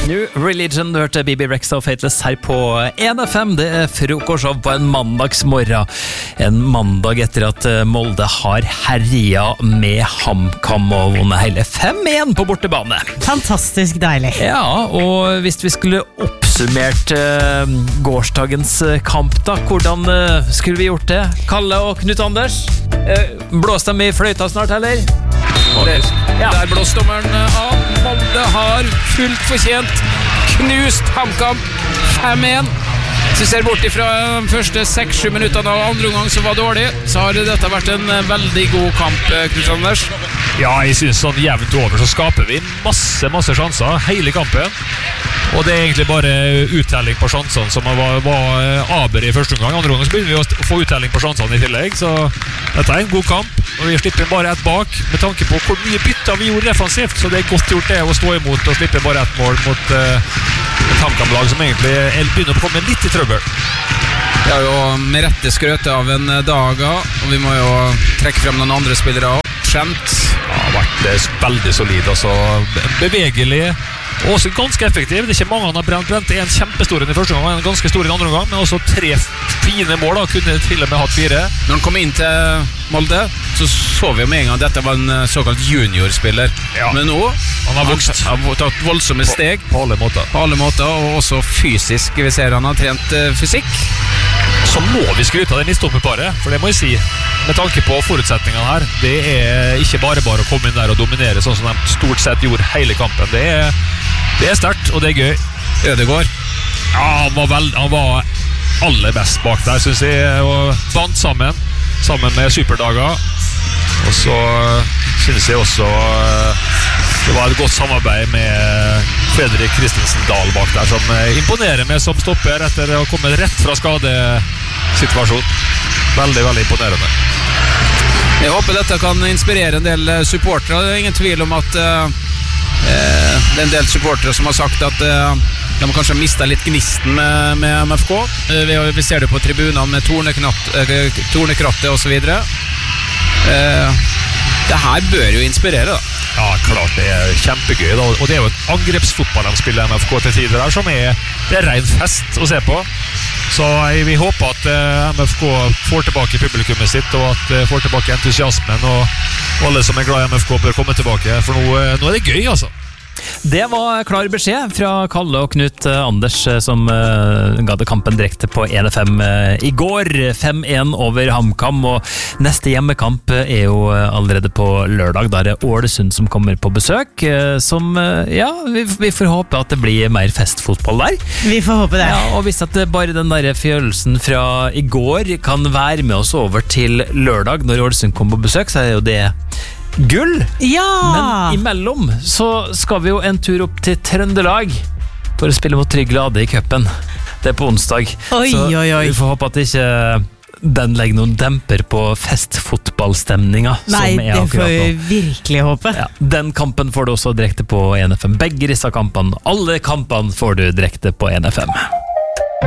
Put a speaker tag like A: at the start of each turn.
A: New Religion, du hørte Bibi Rexha og Fateless her på 1FM. Det frokostshow på en mandagsmorgen. En mandag etter at Molde har herja med HamKam og vunnet hele 5-1 på bortebane.
B: Fantastisk deilig.
A: Ja, og hvis vi skulle oppsummert gårsdagens kamp da, hvordan skulle vi gjort det? Kalle og Knut Anders, blås dem i fløyta snart, eller?
C: Der blåste dommeren av. Molde har fullt fortjent knust HamKam 5-1. Hvis vi ser bort fra de første 6-7 minuttene av andre omgang som var dårlig, så har dette vært en veldig god kamp, Knut Anders.
D: Ja, jeg synes sånn jevnt over så skaper vi masse sjanser hele kampen. Og det er egentlig bare uttelling på sjansene som var aber i første omgang. Andre omgang så begynner vi å få uttelling på sjansene i tillegg, så dette er en god kamp. Og vi slipper bare ett bak, med tanke på hvor mye bytter vi gjorde defensivt, så det er godt gjort det å stå imot og slippe bare ett mål mot et HamKam-lag som egentlig begynner å komme litt i trøbbel.
C: Vi har jo med rette skrøt av en Daga, og vi må jo trekke frem noen andre spillere også. Skjent.
D: Ja, har vært veldig solid, altså bevegelig, og også ganske effektiv. Det er ikke mange han har brent en kjempestor i første gang, en ganske stor i andre gang, men også 3 fine mål da, kunne til og med hatt 4.
C: Når han kom inn til Molde, så vi med en gang at dette var en såkalt juniorspiller. Ja. Men nå
D: han har vokst.
C: Han har tatt voldsomme steg
D: på alle måter.
C: Og også fysisk. Vi ser han har trent fysikk.
D: Så må vi skryte av det midtstopperparet, for det må jeg si, med tanke på forutsetningene her. Det er ikke bare å komme inn der og dominere sånn som de stort sett gjorde hele kampen. Det er sterkt, og det er gøy.
C: Ødegaard.
D: Ja, han var aller best bak der, synes jeg, og bandt sammen med Superdaga. Og så synes jeg også det var et godt samarbeid med Fredrik Kristensen Dahl bak der, som imponerer meg som stopper etter å komme rett fra skadesituasjon. Veldig imponerende.
C: Jeg håper dette kan inspirere en del supportere. Det er ingen tvil om at det er en del supportere som har sagt at de kanskje har mistet litt gnisten med MFK. Vi ser det på tribunene med tornekrattet og så videre. Det her bør jo inspirere da.
D: Ja, klart det er kjempegøy da. Og det er jo et angrepsfotball de spiller MFK til tider der, som det er ren fest å se på. Så vi håper at MFK får tilbake publikummet sitt, og at får tilbake entusiasmen, og alle som er glad i MFK bør komme tilbake, for nå er det gøy altså.
A: Det var klar beskjed fra Kalle og Knut Anders, som ga det kampen direkte på 1FM i går. 5-1 over HamKam, og neste hjemmekamp er jo allerede på lørdag. Da er det Ålesund som kommer på besøk, som, ja, vi får håpe at det blir mer festfotball der.
B: Vi får håpe det.
A: Ja, og hvis at bare den der følelsen fra i går kan være med oss over til lørdag, når Ålesund kommer på besøk, så er jo det gull.
B: Ja!
A: Men imellom så skal vi jo en tur opp til Trøndelag for å spille mot Trygg Lade i cupen. Det er på onsdag.
B: Oi.
A: Vi får håpe at ikke den legger noen demper på festfotballstemninga.
B: Nei, det får vi virkelig håpe.
A: Ja, den kampen får du også direkte på 1FM. Begge disse kampene, alle kampene får du direkte på 1FM.